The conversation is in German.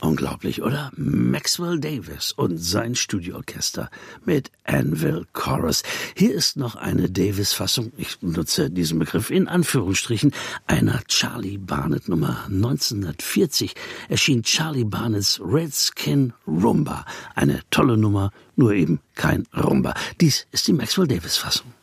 Unglaublich, oder? Maxwell Davis und sein Studioorchester mit Anvil Chorus. Hier ist noch eine Davis-Fassung, ich nutze diesen Begriff in Anführungsstrichen, einer Charlie Barnet Nummer. 1940 erschien Charlie Barnets Redskin Rumba. Eine tolle Nummer, nur eben kein Rumba. Dies ist die Maxwell Davis-Fassung.